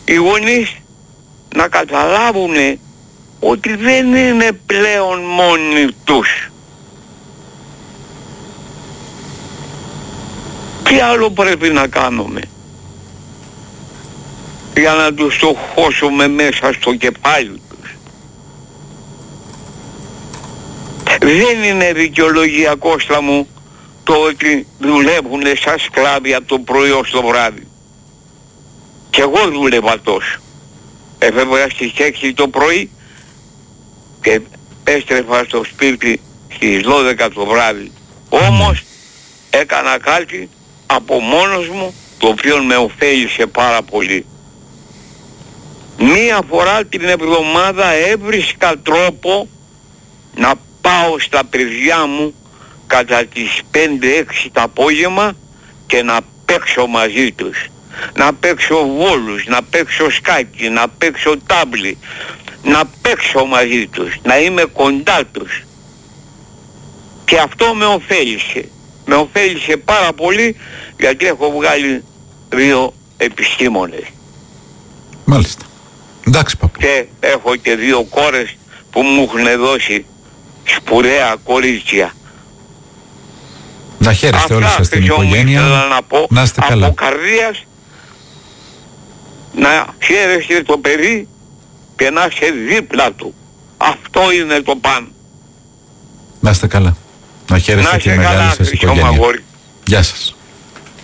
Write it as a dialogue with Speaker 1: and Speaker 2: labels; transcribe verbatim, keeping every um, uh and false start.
Speaker 1: οι γονείς να καταλάβουν ότι δεν είναι πλέον μόνοι τους. Τι άλλο πρέπει να κάνουμε για να τους το χώσουμε μέσα στο κεφάλι τους? Δεν είναι δικαιολογία, Κώστα μου, το ότι δουλεύουν σαν σκλάβοι από το πρωί ως το βράδυ. Κι εγώ δούλευα τόσο. Έφευγα στις έξι το πρωί και έστρεφα στο σπίτι στις δώδεκα το βράδυ. Όμως έκανα κάτι από μόνος μου, το οποίο με ωφέλισε πάρα πολύ. Μία φορά την εβδομάδα έβρισκα τρόπο να πάω στα παιδιά μου κατά τις πέντε έξι το απόγευμα και να παίξω μαζί τους. Να παίξω βόλους, να παίξω σκάκι, να παίξω τάμπλι, να παίξω μαζί τους, να είμαι κοντά τους. Και αυτό με ωφέλισε. Με ωφέλισε πάρα πολύ, γιατί έχω βγάλει δύο επιστήμονες.
Speaker 2: Μάλιστα. Εντάξει, παππού.
Speaker 1: Και έχω και δύο κόρες που μου έχουν δώσει σπουδαία κορίτσια.
Speaker 2: Να χαίρεστε όλοι σας στην οικογένεια.
Speaker 1: Να, πω,
Speaker 2: να είστε καλά.
Speaker 1: Από καρδίας να χαίρεστε το παιδί και να είσαι δίπλα του. Αυτό είναι το πάνω.
Speaker 2: Να είστε καλά. Να χαίρεστε τη μεγάλη σας οικογένεια.
Speaker 1: Αγόρι.
Speaker 2: Γεια σας.